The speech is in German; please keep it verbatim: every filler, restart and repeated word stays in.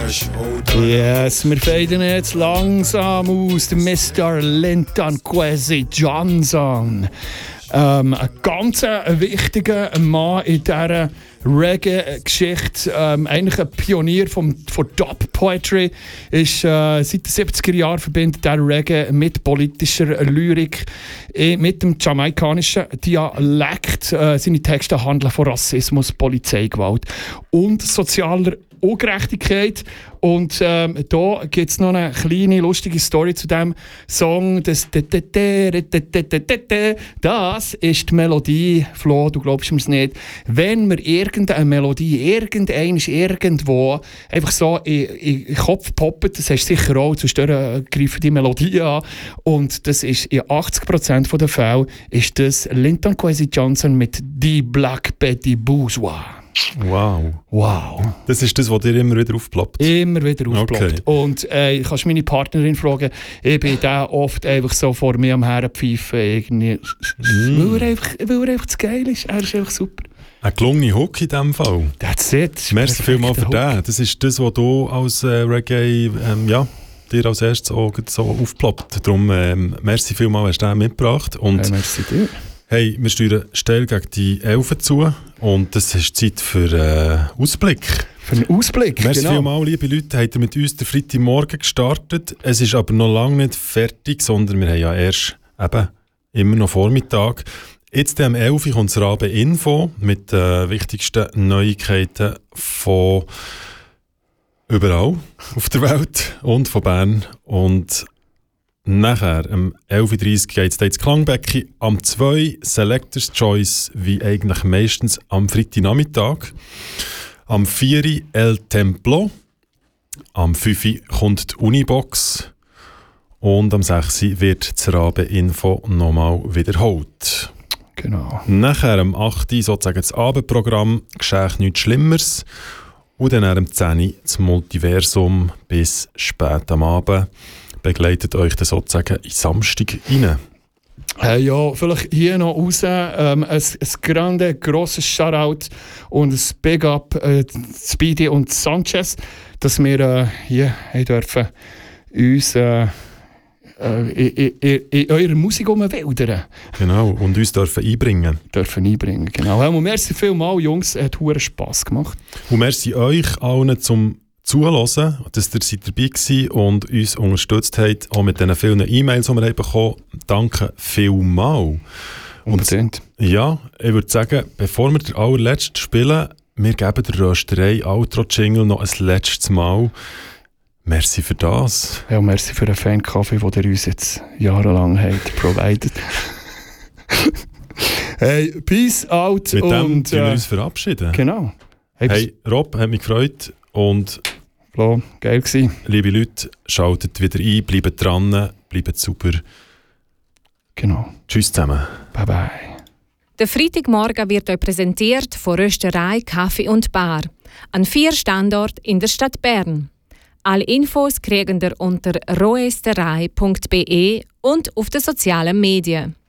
Yes, wir faden jetzt langsam aus. Der Mister Linton Kwesi Johnson. Ähm, ein ganz wichtiger Mann in dieser Reggae-Geschichte. Ähm, eigentlich ein Pionier vom, von Dub Poetry. Ist, äh, seit den siebziger Jahren verbindet er Reggae mit politischer Lyrik, äh, mit dem jamaikanischen Dialekt. Äh, seine Texte handeln von Rassismus, Polizeigewalt und sozialer Ungerechtigkeit. Und ähm, da gibt es noch eine kleine lustige Story zu diesem Song. Das, das ist die Melodie, Flo, du glaubst mir es nicht. Wenn wir irgendeine Melodie, irgendein irgendwo einfach so in, in den Kopf poppen, das hast du sicher auch, sonst greifen die Melodie an. Und das ist in achtzig Prozent der Fälle ist das Linton Kwesi Johnson mit «Die Black Betty Bourgeois». Wow. Wow. Das ist das, was dir immer wieder aufploppt? Immer wieder aufploppt. Okay. Und äh, kannst meine Partnerin fragen, ich bin da oft einfach so vor mir am Herrenpfeifen, irgendwie, mm. weil, er einfach, weil er einfach zu geil ist. Er ist einfach super. Ein gelungene Hook in diesem Fall. That's it. Merci vielmals für den. Das ist das, was du als äh, Reggae, ähm, ja, dir als erstes auch so aufploppt. Darum, ähm, merci vielmals, hast du den mitgebracht. Und hey, merci dir. Hey, wir steuern steil gegen die Elfen zu und das ist Zeit für einen äh, Ausblick. Für einen Ausblick, Merci genau. vielmals, liebe Leute, habt ihr mit uns den Freitagmorgen gestartet. Es ist aber noch lange nicht fertig, sondern wir haben ja erst eben immer noch Vormittag. Jetzt am elf Uhr kommt das Rabe-Info mit den äh, wichtigsten Neuigkeiten von überall auf der Welt und von Bern. Und nachher, um elf Uhr dreißig geht es ins Klangbecken. Am zwei Selectors Choice, wie eigentlich meistens am Freitagnachmittag. Am vier El Templo. Am fünf kommt die Unibox. Und am sechs wird das Rabe-Info nochmal wiederholt. Genau. Nachher am acht sozusagen das Abendprogramm, Geschäft nichts Schlimmeres. Und dann am zehn das Multiversum bis spät am Abend. Begleitet euch dann sozusagen in Samstag rein. Äh, ja, vielleicht hier noch raus ähm, ein, ein grande, grosses Shoutout und ein Big Up äh, Speedy und Sanchez, dass wir äh, hier hey, dürfen uns äh, äh, in, in, in eurer Musik umwildern. Genau, und uns dürfen einbringen. Dürfen einbringen, genau. Ja, und merci vielmals, Jungs, es hat verdammt Spass gemacht. Und merci euch allen zum Zuhören, dass ihr seid dabei gewesen und uns unterstützt habt, auch mit den vielen E-Mails, die wir bekommen haben. Danke vielmals. Unbedingt. Ja, ich würde sagen, bevor wir den allerletzten spielen, wir geben der Rösterei Outro-Jingle noch ein letztes Mal. Merci für das. Ja, und merci für den feinen Kaffee, den ihr uns jetzt jahrelang habt provided. Hey, peace out. Mit dem und wir äh, uns verabschieden. Genau. Hey, hey Rob, hat mich gefreut. Und Flo, geil gewesen. Liebe Leute, schaltet wieder ein, bleibt dran, bleibt super. Genau. Tschüss zusammen. Bye bye. Der Freitagmorgen wird euch präsentiert von Rösterei, Kaffee und Bar an vier Standorten in der Stadt Bern. Alle Infos kriegen ihr unter roesterei punkt be und auf den sozialen Medien.